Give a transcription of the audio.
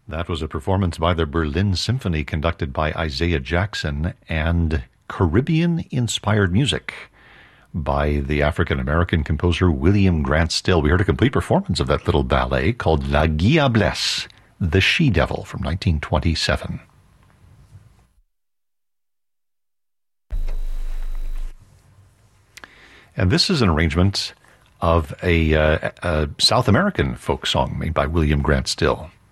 That was a performance by the Berlin Symphony conducted by Isaiah Jackson and Caribbean-inspired music by the African-American composer William Grant Still. We heard a complete performance of that little ballet called La Diablesse, The She-Devil, from 1927. And this is an arrangement of a South American folk song made by William Grant Still.